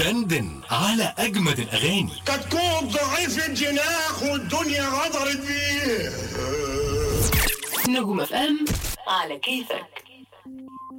دندن على أجمد الأغاني. كتكوت ضعيف الجناح والدنيا غدرت بيه. نجوم FM على كيفك.